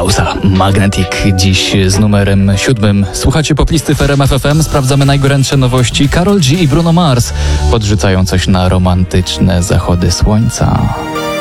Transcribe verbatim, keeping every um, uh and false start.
House'a. Magnetic dziś z numerem siódmym. Słuchacie poplisty w R M F F M. Sprawdzamy najgorętsze nowości. Karol G i Bruno Mars podrzucają coś na romantyczne zachody słońca.